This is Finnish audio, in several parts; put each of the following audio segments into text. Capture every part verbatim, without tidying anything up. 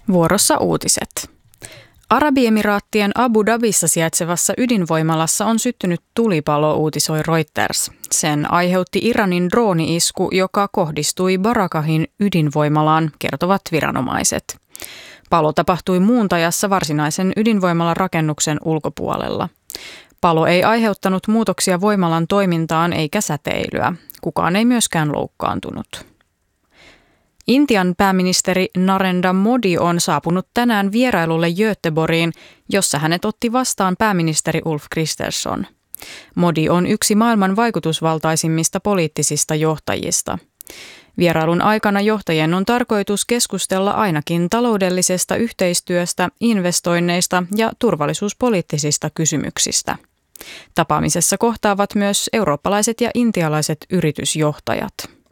Vuorossa uutiset. Arabiemiraattien Abu Dhabissa sijaitsevassa ydinvoimalassa on syttynyt tulipalo, uutisoi Reuters. Sen aiheutti Iranin drooni-isku, joka kohdistui Barakahin ydinvoimalaan, kertovat viranomaiset. Palo tapahtui muuntajassa varsinaisen ydinvoimalan rakennuksen ulkopuolella. Palo ei aiheuttanut muutoksia voimalan toimintaan eikä säteilyä. Kukaan ei myöskään loukkaantunut. Intian pääministeri Narendra Modi on saapunut tänään vierailulle Göteborgiin, jossa hänet otti vastaan pääministeri Ulf Kristersson. Modi on yksi maailman vaikutusvaltaisimmista poliittisista johtajista. Vierailun aikana johtajien on tarkoitus keskustella ainakin taloudellisesta yhteistyöstä, investoinneista ja turvallisuuspoliittisista kysymyksistä. Tapaamisessa kohtaavat myös eurooppalaiset ja intialaiset yritysjohtajat.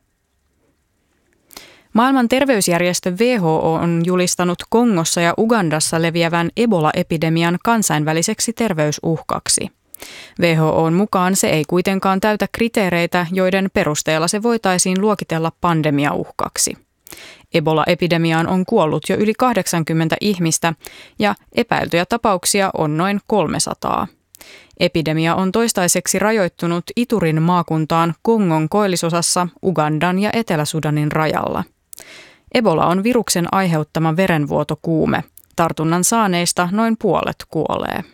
Maailman terveysjärjestö W H O on julistanut Kongossa ja Ugandassa leviävän Ebola-epidemian kansainväliseksi terveysuhkaksi. W H O:n mukaan se ei kuitenkaan täytä kriteereitä, joiden perusteella se voitaisiin luokitella pandemiauhkaksi. Ebola-epidemiaan on kuollut jo yli kahdeksankymmentä ihmistä ja epäiltyjä tapauksia on noin kolmesataa. Epidemia on toistaiseksi rajoittunut Iturin maakuntaan Kongon koillisosassa Ugandan ja Etelä-Sudanin rajalla. Ebola on viruksen aiheuttama verenvuotokuume. Tartunnan saaneista noin puolet kuolee.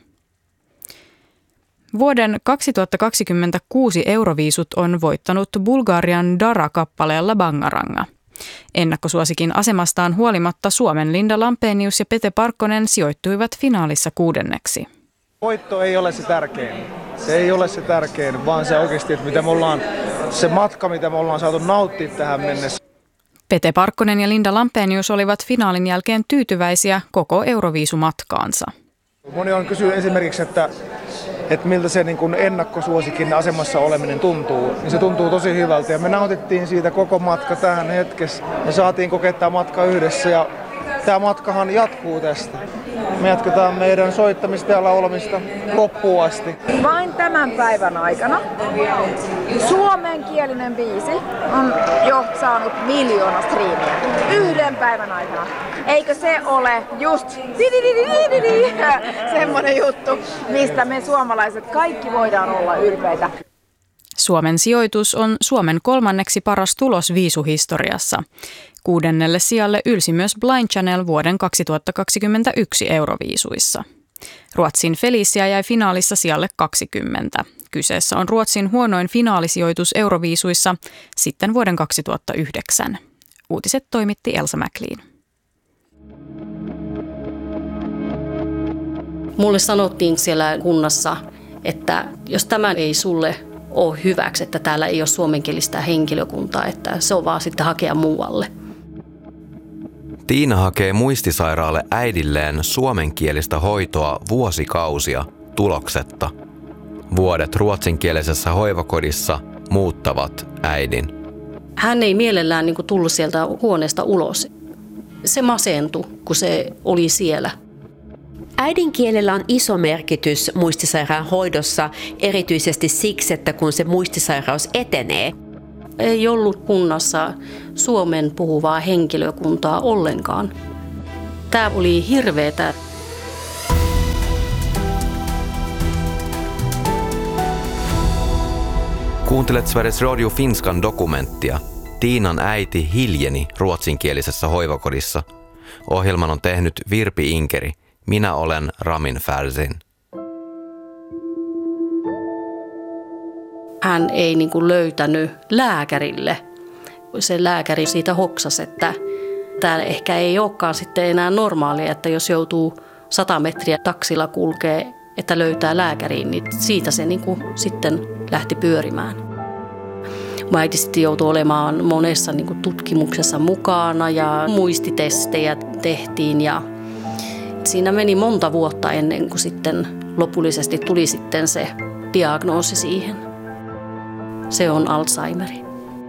Vuoden kaksituhattakaksikymmentäkuusi Euroviisut on voittanut Bulgarian Dara-kappaleella Bangaranga. Ennakkosuosikin asemastaan huolimatta Suomen Linda Lampenius ja Pete Parkkonen sijoittuivat finaalissa kuudenneksi. Voitto ei ole se tärkein. Se ei ole se tärkein, vaan se oikeasti, että mitä me ollaan, se matka, mitä me ollaan saatu nauttia tähän mennessä. Pete Parkkonen ja Linda Lampenius olivat finaalin jälkeen tyytyväisiä koko Euroviisumatkaansa. Moni on kysynyt esimerkiksi, että, että miltä se niin kuin ennakkosuosikin asemassa oleminen tuntuu. Niin se tuntuu tosi hyvältä ja me nautittiin siitä koko matka tähän hetkessä. Me saatiin kokea tämä matka yhdessä ja tämä matkahan jatkuu tästä. Me jatketaan meidän soittamista ja laulamista loppuun asti. Vain tämän päivän aikana suomenkielinen biisi on jo saanut miljoona striimiä. Yhden päivän aikana. Eikö se ole just semmoinen juttu, mistä me suomalaiset kaikki voidaan olla ylpeitä? Suomen sijoitus on Suomen kolmanneksi paras tulos viisuhistoriassa. Kuudennelle sijalle ylsi myös Blind Channel vuoden kaksituhattakaksikymmentäyksi Euroviisuissa. Ruotsin Felicia jäi finaalissa sijalle kaksikymmentä. Kyseessä on Ruotsin huonoin finaalisijoitus Euroviisuissa sitten vuoden kaksituhattayhdeksän. Uutiset toimitti Elsa McLean. Mulle sanottiin siellä kunnassa, että jos tämä ei sulle ole hyväksi, että täällä ei ole suomenkielistä henkilökuntaa, että se on vaan sitten hakea muualle. Tiina hakee muistisairaalle äidilleen suomenkielistä hoitoa vuosikausia tuloksetta. Vuodet ruotsinkielisessä hoivakodissa muuttavat äidin. Hän ei mielellään niin kuin tullut sieltä huoneesta ulos. Se masentui, kun se oli siellä. Äidinkielellä on iso merkitys muistisairaan hoidossa, erityisesti siksi, että kun se muistisairaus etenee. Ei ollut kunnassa suomen puhuvaa henkilökuntaa ollenkaan. Tämä oli hirveetä. Kuuntelet Sveriges Radio Finskan dokumenttia. Tiinan äiti hiljeni ruotsinkielisessä hoivakodissa. Ohjelman on tehnyt Virpi Inkeri. Minä olen Ramin Färsin. Hän ei niin kuin löytänyt lääkärille. Se lääkäri siitä hoksasi, että tämä ehkä ei olekaan sitten enää normaalia, että jos joutuu sata metriä taksilla kulkee, että löytää lääkäriin, niin siitä se niin kuin sitten lähti pyörimään. Äiti sitten joutui olemaan monessa niin kuin tutkimuksessa mukana ja muistitestejä tehtiin ja siinä meni monta vuotta ennen kuin sitten lopullisesti tuli sitten se diagnoosi siihen. Se on Alzheimeri.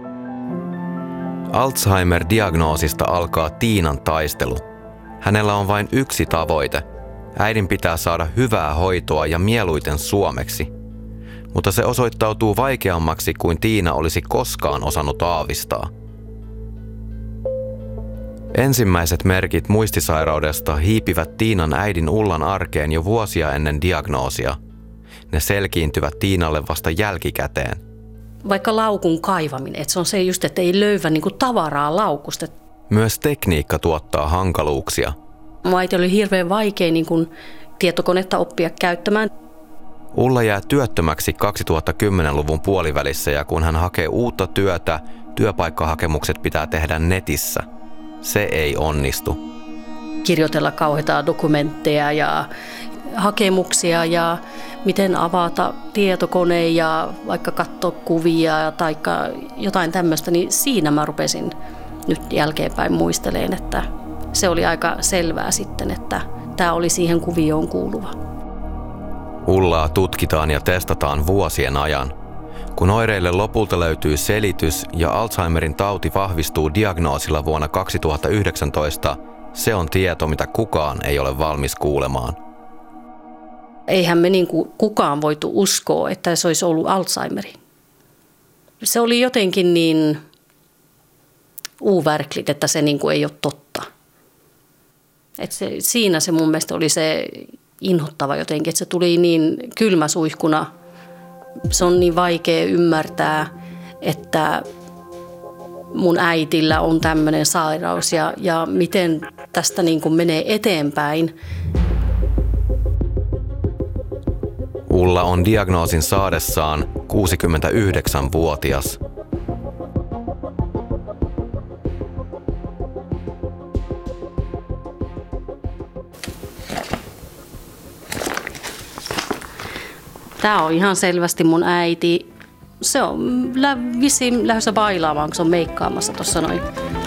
Alzheimer-diagnoosista alkaa Tiinan taistelu. Hänellä on vain yksi tavoite. Äidin pitää saada hyvää hoitoa ja mieluiten suomeksi. Mutta se osoittautuu vaikeammaksi kuin Tiina olisi koskaan osannut aavistaa. Ensimmäiset merkit muistisairaudesta hiipivät Tiinan äidin Ullan arkeen jo vuosia ennen diagnoosia. Ne selkiintyvät Tiinalle vasta jälkikäteen. Vaikka laukun kaivaminen, että se on se just, että ei löyvä niin kuin tavaraa laukusta. Myös tekniikka tuottaa hankaluuksia. Mun äiti oli hirveän vaikea niin kuin tietokonetta oppia käyttämään. Ulla jää työttömäksi kaksituhattakymmenluvun puolivälissä ja kun hän hakee uutta työtä, työpaikkahakemukset pitää tehdä netissä. Se ei onnistu. Kirjoitella kauheita dokumentteja ja hakemuksia ja miten avata tietokone ja vaikka katsoa kuvia tai jotain tämmöistä, niin siinä mä rupesin nyt jälkeenpäin muisteleen, että se oli aika selvää sitten, että tämä oli siihen kuvioon kuuluva. Ullaa tutkitaan ja testataan vuosien ajan. Kun oireille lopulta löytyy selitys ja Alzheimerin tauti vahvistuu diagnoosilla vuonna kaksituhattayhdeksäntoista, se on tieto, mitä kukaan ei ole valmis kuulemaan. Eihän me niin kuin kukaan voitu uskoa, että se olisi ollut Alzheimeri. Se oli jotenkin niin overkligt, että se niin kuin ei ole totta. Et se, siinä se mun mielestä oli se inhottava jotenkin, että se tuli niin kylmäsuihkuna. Se on niin vaikea ymmärtää, että mun äitillä on tämmöinen sairaus ja, ja miten tästä niin kuin menee eteenpäin. Ulla on diagnoosin saadessaan kuusikymmentäyhdeksänvuotias. Tämä on ihan selvästi mun äiti. Se on lä- vissiin lähdössä bailaamaan, kun se on meikkaamassa tuossa noin.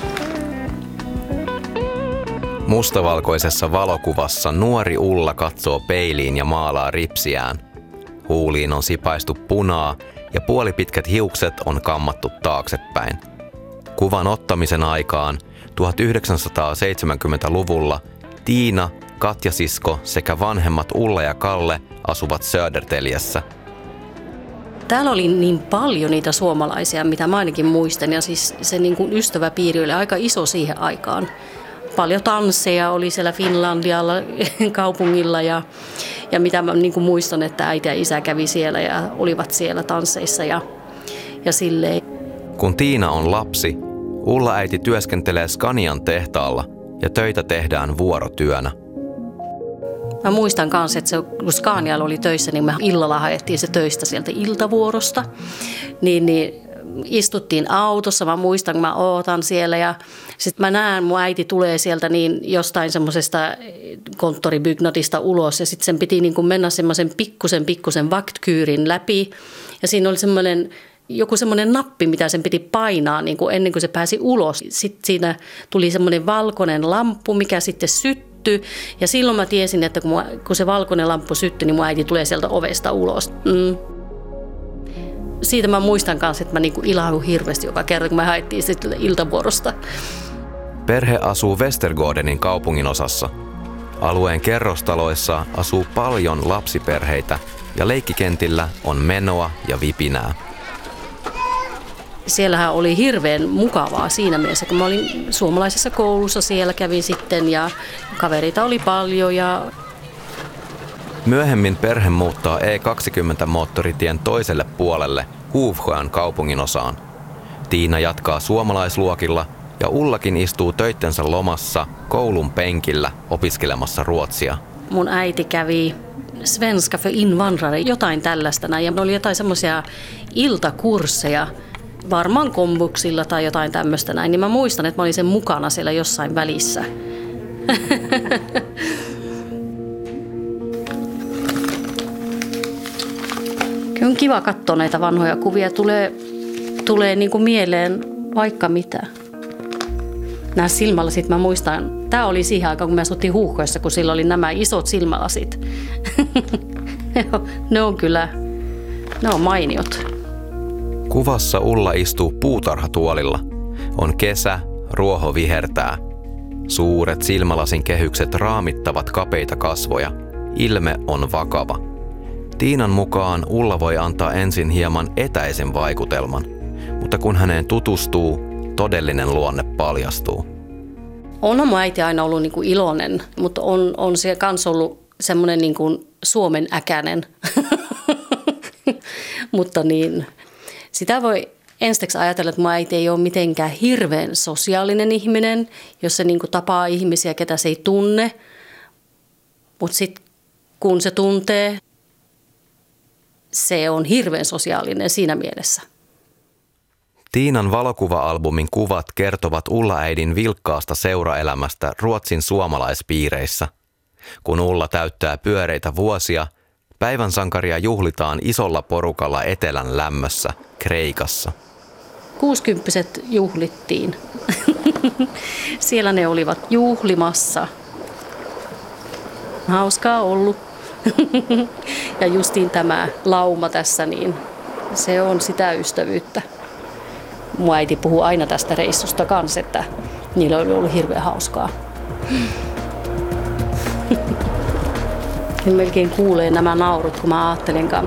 Mustavalkoisessa valokuvassa nuori Ulla katsoo peiliin ja maalaa ripsiään. Huuliin on sipaistu punaa ja puolipitkät hiukset on kammattu taaksepäin. Kuvan ottamisen aikaan tuhatyhdeksänsataaseitsemänkymmentäluvulla Tiina, Katja-sisko sekä vanhemmat Ulla ja Kalle asuvat Södertäljessä. Täällä oli niin paljon niitä suomalaisia, mitä mä ainakin muistan, ja siis se niin kuin ystäväpiiri oli aika iso siihen aikaan. Paljon tansseja oli siellä Finlandialla kaupungilla ja, ja mitä mä niin kuin muistan, että äiti ja isä kävi siellä ja olivat siellä tansseissa ja, ja silleen. Kun Tiina on lapsi, Ulla äiti työskentelee Scanian tehtaalla ja töitä tehdään vuorotyönä. Mä muistan kanssa, että se, kun Scanialla oli töissä, niin me illalla haettiin se töistä sieltä iltavuorosta. Niin, niin istuttiin autossa, mä muistan, kun mä ootan siellä ja sitten mä näen, mun äiti tulee sieltä niin jostain semmoisesta konttoribygnatista ulos ja sitten sen piti niin kuin mennä semmoisen pikkusen pikkusen vaktkyyrin läpi ja siinä oli semmoinen joku semmoinen nappi, mitä sen piti painaa niin kuin ennen kuin se pääsi ulos. Sitten siinä tuli semmoinen valkoinen lamppu, mikä sitten syttyi ja silloin mä tiesin, että kun, mua, kun se valkoinen lamppu syttyi, niin mun äiti tulee sieltä ovesta ulos. Mm. Siitä mä muistan kanssa, että mä niinku ilahduin hirveästi joka kerta, kun me haettiin sitten iltavuorosta. Perhe asuu Westergårdenin kaupunginosassa. Alueen kerrostaloissa asuu paljon lapsiperheitä ja leikkikentillä on menoa ja vipinää. Siellähän oli hirveän mukavaa siinä mielessä, kun mä olin suomalaisessa koulussa, siellä kävin sitten ja kavereita oli paljon ja myöhemmin perhe muuttaa E kaksikymmentä-moottoritien toiselle puolelle Hovsjön kaupunginosaan. Tiina jatkaa suomalaisluokilla ja Ullakin istuu töittensä lomassa koulun penkillä opiskelemassa ruotsia. Mun äiti kävi Svenska för invandrare, jotain tällaista näin. Ja oli jotain semmoisia iltakursseja, varmaan komvuksilla tai jotain tämmöistä näin. Niin mä muistan, että mä olin sen mukana siellä jossain välissä. Kyllä on kiva katsoa näitä vanhoja kuvia. Tulee, tulee niin kuin mieleen vaikka mitä. Nämä silmälasit, mä muistan, tämä oli siihen aikaan, kun me asuttiin Huuhkoissa, kun sillä oli nämä isot silmälasit. Ne on kyllä, ne on mainiot. Kuvassa Ulla istuu puutarhatuolilla. On kesä, ruoho vihertää. Suuret silmälasin kehykset raamittavat kapeita kasvoja. Ilme on vakava. Tiinan mukaan Ulla voi antaa ensin hieman etäisen vaikutelman, mutta kun häneen tutustuu, todellinen luonne paljastuu. Onhan mun äiti aina ollut niin kuin iloinen, mutta on, on siellä kanssa ollut semmoinen niin kuin Suomen äkäinen. Mutta niin, sitä voi ensiksi ajatella, että mun äiti ei ole mitenkään hirveän sosiaalinen ihminen, jos se niin kuin tapaa ihmisiä, ketä se ei tunne. Mutta sitten kun se tuntee, se on hirveän sosiaalinen siinä mielessä. Tiinan valokuva-albumin kuvat kertovat Ulla-äidin vilkkaasta seuraelämästä Ruotsin suomalaispiireissä. Kun Ulla täyttää pyöreitä vuosia, päivän sankaria juhlitaan isolla porukalla etelän lämmössä, Kreikassa. Kuusikymppiset juhlittiin. Siellä ne olivat juhlimassa. Hauskaa ollut. Ja justiin tämä lauma tässä, niin se on sitä ystävyyttä. Mun äiti puhuu aina tästä reissusta kanssa, että niillä oli ollut hirveän hauskaa. Melkein kuulee nämä naurut, kun mä ajattelenkaan.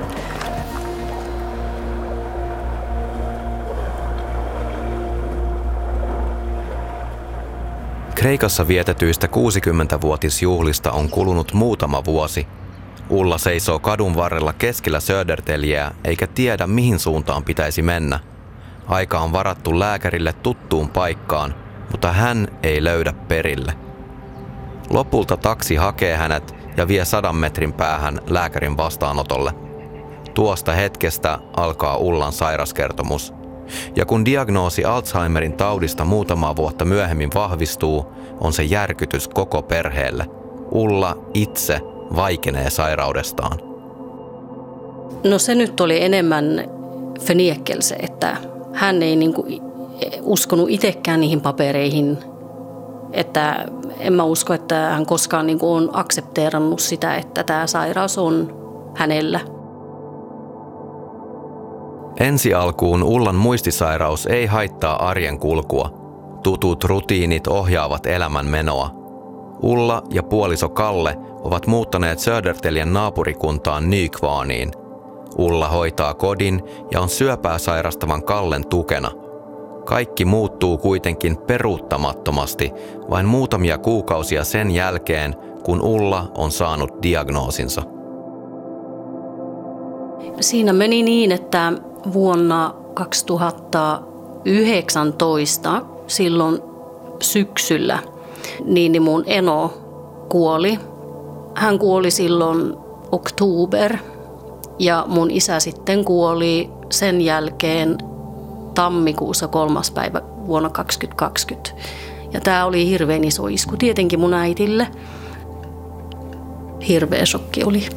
Kreikassa vietetyistä kuusikymmentävuotisjuhlista on kulunut muutama vuosi. Ulla seisoo kadun varrella keskellä Södertäljeä eikä tiedä, mihin suuntaan pitäisi mennä. Aika on varattu lääkärille tuttuun paikkaan, mutta hän ei löydä perille. Lopulta taksi hakee hänet ja vie sadan metrin päähän lääkärin vastaanotolle. Tuosta hetkestä alkaa Ullan sairaskertomus. Ja kun diagnoosi Alzheimerin taudista muutama vuotta myöhemmin vahvistuu, on se järkytys koko perheelle. Ulla itse vaikenee sairaudestaan. No se nyt oli enemmän förnekelse, että hän ei niinku uskonut itsekään niihin papereihin. Että en mä usko, että hän koskaan niinku on aksepteerannut sitä, että tämä sairaus on hänellä. Ensi alkuun Ullan muistisairaus ei haittaa arjen kulkua. Tutut rutiinit ohjaavat elämän menoa. Ulla ja puoliso Kalle ovat muuttaneet Södertäljen naapurikuntaan Nykvarniin. Ulla hoitaa kodin ja on syöpää sairastavan Kallen tukena. Kaikki muuttuu kuitenkin peruuttamattomasti vain muutamia kuukausia sen jälkeen, kun Ulla on saanut diagnoosinsa. Siinä meni niin, että vuonna kaksituhattayhdeksäntoista, silloin syksyllä, niin mun eno kuoli. Hän kuoli silloin oktober ja mun isä sitten kuoli sen jälkeen tammikuussa kolmas päivä vuonna kaksituhattakaksikymmentä. Ja tämä oli hirveän iso isku tietenkin mun äitille. Hirveä shokki oli.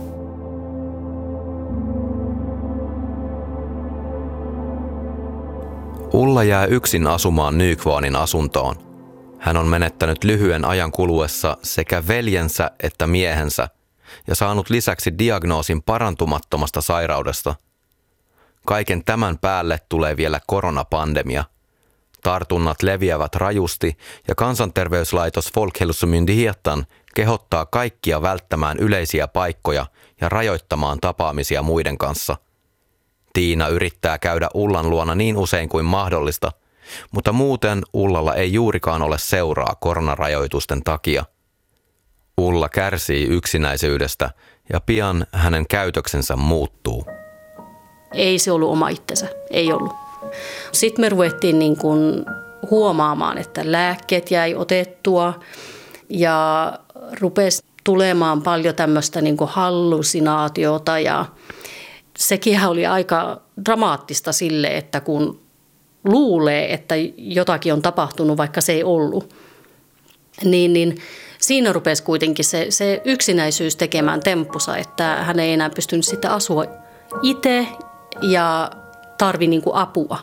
Ulla jää yksin asumaan Nykvarnin asuntoon. Hän on menettänyt lyhyen ajan kuluessa sekä veljensä että miehensä ja saanut lisäksi diagnoosin parantumattomasta sairaudesta. Kaiken tämän päälle tulee vielä koronapandemia. Tartunnat leviävät rajusti ja kansanterveyslaitos Folkhälsomyndigheten kehottaa kaikkia välttämään yleisiä paikkoja ja rajoittamaan tapaamisia muiden kanssa. Tiina yrittää käydä Ullan luona niin usein kuin mahdollista, mutta muuten Ullalla ei juurikaan ole seuraa koronarajoitusten takia. Ulla kärsii yksinäisyydestä ja pian hänen käytöksensä muuttuu. Ei se ollut oma itsensä, ei ollut. Sitten me ruvettiin niin kuin huomaamaan, että lääkkeet jäi otettua ja rupesi tulemaan paljon tämmöistä niin kuin hallusinaatiota ja sekin oli aika dramaattista sille, että kun luulee, että jotakin on tapahtunut, vaikka se ei ollut, niin, niin siinä rupesi kuitenkin se, se yksinäisyys tekemään temppusa, että hän ei enää pystynyt sitten asua itse ja tarvi niin kuin apua.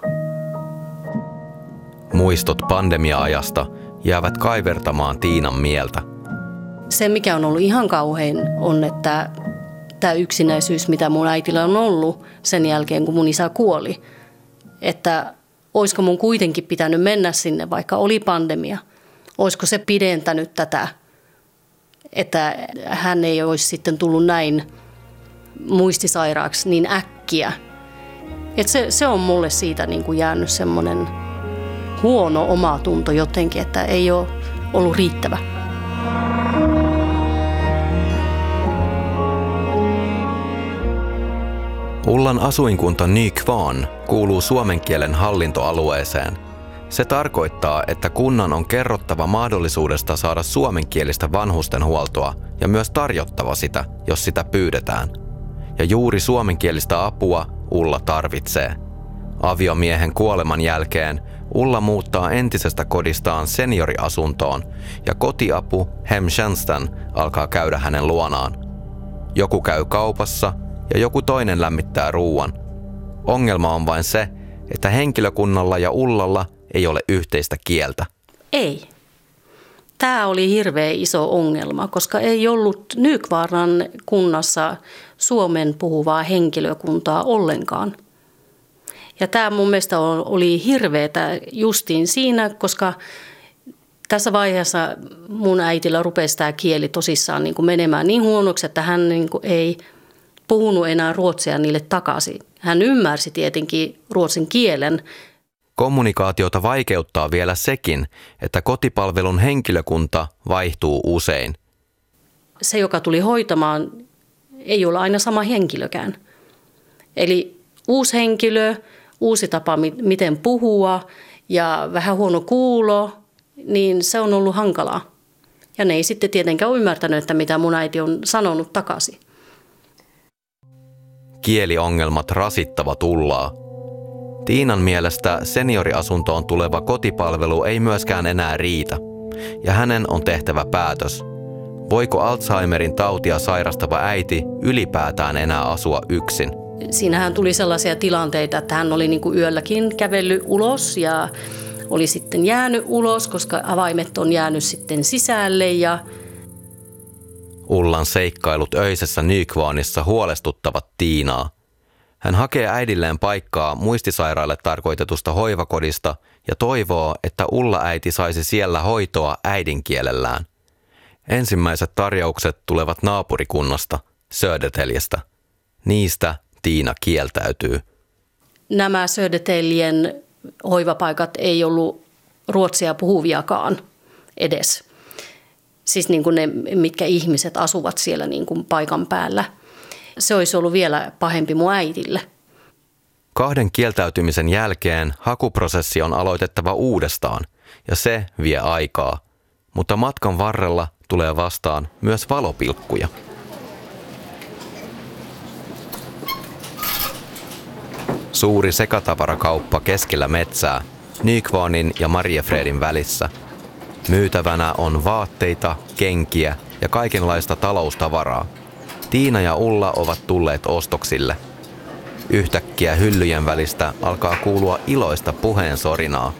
Muistot pandemia-ajasta jäävät kaivertamaan Tiinan mieltä. Se, mikä on ollut ihan kauhein, on, että tämä yksinäisyys, mitä mun äitillä on ollut sen jälkeen, kun mun isä kuoli, että olisiko mun kuitenkin pitänyt mennä sinne, vaikka oli pandemia. Olisiko se pidentänyt tätä, että hän ei olisi sitten tullut näin muistisairaaksi niin äkkiä. Että se, se on mulle siitä niin kuin jäänyt semmoinen huono omatunto jotenkin, että ei ole ollut riittävä. Ullan asuinkunta Nykvarn kuuluu suomen kielen hallintoalueeseen. Se tarkoittaa, että kunnan on kerrottava mahdollisuudesta saada suomenkielistä vanhustenhuoltoa ja myös tarjottava sitä, jos sitä pyydetään. Ja juuri suomenkielistä apua Ulla tarvitsee. Aviomiehen kuoleman jälkeen Ulla muuttaa entisestä kodistaan senioriasuntoon ja kotiapu Hemtjänsten alkaa käydä hänen luonaan. Joku käy kaupassa ja joku toinen lämmittää ruuan. Ongelma on vain se, että henkilökunnalla ja Ullalla ei ole yhteistä kieltä. Ei. Tämä oli hirveän iso ongelma, koska ei ollut Nykvarnan kunnassa suomen puhuvaa henkilökuntaa ollenkaan. Ja tämä mun mielestä oli hirveätä justiin siinä, koska tässä vaiheessa mun äitillä rupesi tämä kieli tosissaan niin kuin menemään niin huonoksi, että hän niin kuin ei puhunut enää ruotsia niille takaisin. Hän ymmärsi tietenkin ruotsin kielen. Kommunikaatiota vaikeuttaa vielä sekin, että kotipalvelun henkilökunta vaihtuu usein. Se, joka tuli hoitamaan, ei ole aina sama henkilökään. Eli uusi henkilö, uusi tapa, miten puhua ja vähän huono kuulo, niin se on ollut hankalaa. Ja ne ei sitten tietenkään ole ymmärtänyt, että mitä mun äiti on sanonut takaisin. Kieliongelmat rasittavat Ullaa. Tiinan mielestä senioriasuntoon tuleva kotipalvelu ei myöskään enää riitä, ja hänen on tehtävä päätös. Voiko Alzheimerin tautia sairastava äiti ylipäätään enää asua yksin? Siinähän tuli sellaisia tilanteita, että hän oli niin kuin yölläkin kävellyt ulos ja oli sitten jäänyt ulos, koska avaimet on jäänyt sitten sisälle. Ja Ullan seikkailut öisessä Nykvarnissa huolestuttavat Tiinaa. Hän hakee äidilleen paikkaa muistisairaille tarkoitetusta hoivakodista ja toivoo, että Ulla-äiti saisi siellä hoitoa äidinkielellään. Ensimmäiset tarjoukset tulevat naapurikunnasta, Södertäljestä. Niistä Tiina kieltäytyy. Nämä Södertäljen hoivapaikat ei ollut ruotsia puhuviakaan edes. Siis niin kuin ne, mitkä ihmiset asuvat siellä niin kuin paikan päällä. Se olisi ollut vielä pahempi mun äidille. Kahden kieltäytymisen jälkeen hakuprosessi on aloitettava uudestaan ja se vie aikaa. Mutta matkan varrella tulee vastaan myös valopilkkuja. Suuri sekatavarakauppa keskellä metsää, Nykvarnin ja Mariefredin välissä. Myytävänä on vaatteita, kenkiä ja kaikenlaista taloustavaraa. Tiina ja Ulla ovat tulleet ostoksille. Yhtäkkiä hyllyjen välistä alkaa kuulua iloista puheensorinaa.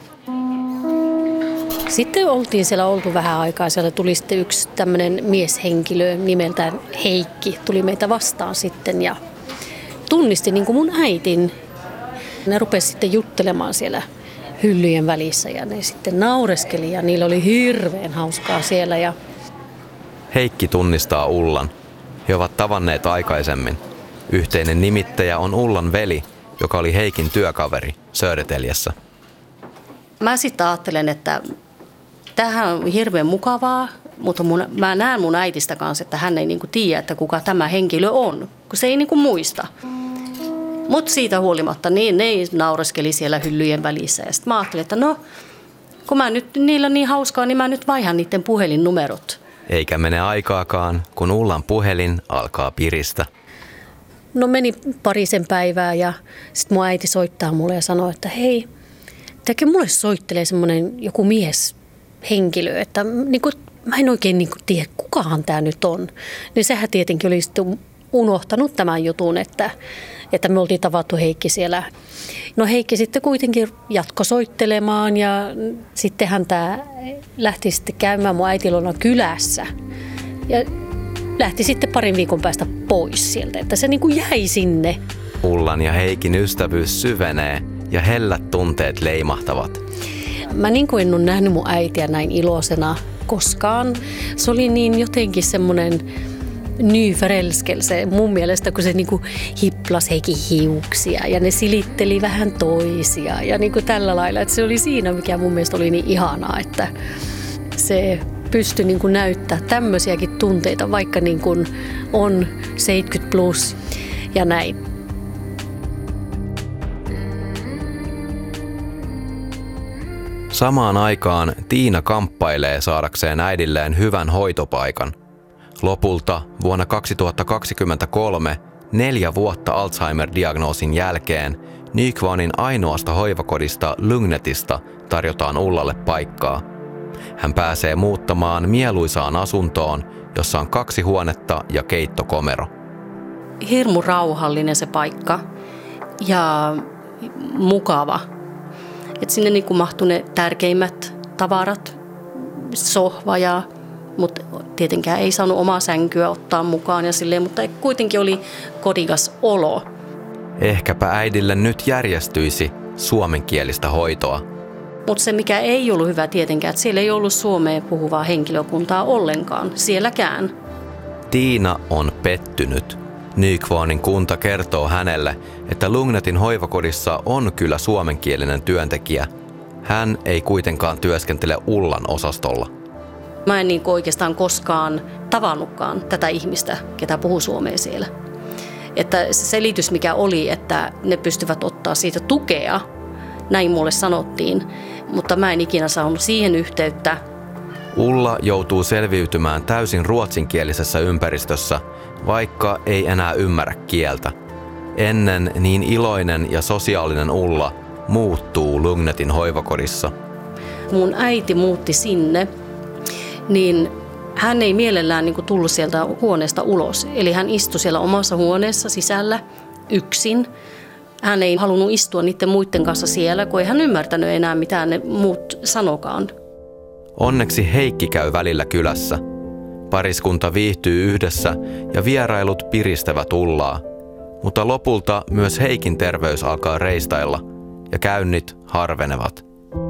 Sitten oltiin siellä oltu vähän aikaa. Siellä tuli sitten yksi tämmöinen mieshenkilö nimeltään Heikki. Tuli meitä vastaan sitten ja tunnisti niin kuin mun äitin. Ne rupesi sitten juttelemaan siellä hyllyjen välissä ja ne sitten naureskeli ja niillä oli hirveän hauskaa siellä. Ja Heikki tunnistaa Ullan. He ovat tavanneet aikaisemmin. Yhteinen nimittäjä on Ullan veli, joka oli Heikin työkaveri Södertäljessä. Mä sitten ajattelen, että tämähän on hirveän mukavaa, mutta mun, mä näen mun äitistä kanssa, että hän ei niinku tiedä, että kuka tämä henkilö on, kun se ei niinku muista. Mutta siitä huolimatta niin ne naureskeli siellä hyllyjen välissä. Ja sitten mä ajattelin, että no, kun mä nyt, niillä on niin hauskaa, niin mä nyt vaihan niiden puhelinnumerot. Eikä mene aikaakaan, kun Ullan puhelin alkaa piristä. No meni parisen päivää ja sitten mun äiti soittaa mulle ja sanoo, että hei, tämäkö mulle soittelee semmoinen joku mieshenkilö, että niin kun, mä en oikein niin kun tiedä, kukahan tämä nyt on. Niin sehän tietenkin oli sitten unohtanut tämän jutun, että, että me oltiin tavattu Heikki siellä. No Heikki sitten kuitenkin jatkoi soittelemaan ja sittenhän tämä lähti sitten käymään mun äitilona kylässä. Ja lähti sitten parin viikon päästä pois sieltä, että se niin kuin jäi sinne. Ullan ja Heikin ystävyys syvenee ja hellät tunteet leimahtavat. Mä niin kuin en ole nähnyt mun äitiä näin iloisena koskaan. Se oli niin jotenkin semmoinen nyförälskelse mun mielestä, kun se niinku hiplas Heikin hiuksia ja ne silitteli vähän toisia ja niinku tällä lailla. Että se oli siinä, mikä mun mielestä oli niin ihanaa, että se pystyi niin kuin näyttää tämmöisiäkin tunteita, vaikka niin kuin on seitsemänkymmentä plus ja näin. Samaan aikaan Tiina kamppailee saadakseen äidilleen hyvän hoitopaikan. Lopulta vuonna kaksituhattakaksikymmentäkolme, neljä vuotta Alzheimer-diagnoosin jälkeen, Nykvarnin ainoasta hoivakodista Lugnetista tarjotaan Ullalle paikkaa. Hän pääsee muuttamaan mieluisaan asuntoon, jossa on kaksi huonetta ja keittokomero. Hirmu rauhallinen se paikka ja mukava. Et sinne niin kuin mahtui ne tärkeimmät tavarat, sohva ja, mutta tietenkään ei saanut omaa sänkyä ottaa mukaan ja silleen, mutta kuitenkin oli kodikas olo. Ehkäpä äidille nyt järjestyisi suomenkielistä hoitoa. Mutta se mikä ei ollut hyvä tietenkään, että siellä ei ollut suomea puhuvaa henkilökuntaa ollenkaan, sielläkään. Tiina on pettynyt. Nykvarnin kunta kertoo hänelle, että Lugnetin hoivakodissa on kyllä suomenkielinen työntekijä. Hän ei kuitenkaan työskentele Ullan osastolla. Mä en niin oikeastaan koskaan tavannutkaan tätä ihmistä, ketä puhuu suomea siellä. Että se selitys mikä oli, että ne pystyvät ottaa siitä tukea, näin mulle sanottiin, mutta mä en ikinä saanut siihen yhteyttä. Ulla joutuu selviytymään täysin ruotsinkielisessä ympäristössä, vaikka ei enää ymmärrä kieltä. Ennen niin iloinen ja sosiaalinen Ulla muuttuu Lugnetin hoivakodissa. Mun äiti muutti sinne, niin hän ei mielellään niin kuin tullut sieltä huoneesta ulos. Eli hän istui siellä omassa huoneessa sisällä yksin. Hän ei halunnut istua niiden muiden kanssa siellä, kun ei hän ymmärtänyt enää mitään ne muut sanokaan. Onneksi Heikki käy välillä kylässä. Pariskunta viihtyy yhdessä ja vierailut piristävät Ullaa. Mutta lopulta myös Heikin terveys alkaa reistailla ja käynnit harvenevat.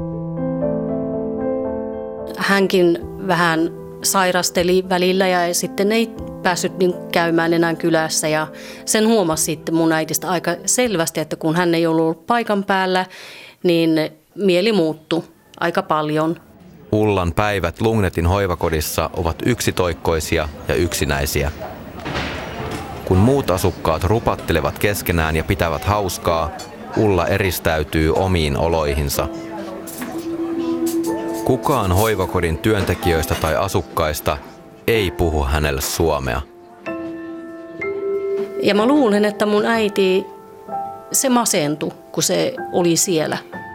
Hänkin vähän sairasteli välillä ja sitten ei päässyt niin käymään enää kylässä. Ja sen huomasi sitten mun äitistä aika selvästi, että kun hän ei ollut paikan päällä, niin mieli muuttui aika paljon. Ullan päivät Lugnetin hoivakodissa ovat yksitoikkoisia ja yksinäisiä. Kun muut asukkaat rupattelevat keskenään ja pitävät hauskaa, Ulla eristäytyy omiin oloihinsa. Kukaan hoivakodin työntekijöistä tai asukkaista ei puhu hänelle suomea. Ja mä luulen, että mun äiti, se masentui, kun se oli siellä.